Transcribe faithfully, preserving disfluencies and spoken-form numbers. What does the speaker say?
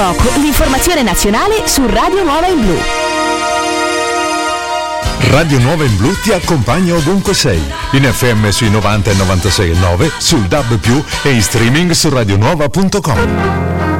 L'informazione nazionale su Radio Nuova in Blu. Radio Nuova in Blu ti accompagna ovunque sei, in F M sui novanta e novantasei e nove, sul D A B più, e in streaming su radionuova punto com.